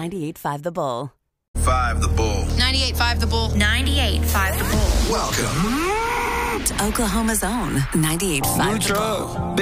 98.5 The Bull. 5 The Bull. 98.5 The Bull. 98.5 The Bull. Welcome To Oklahoma's own 98.5 The Bull.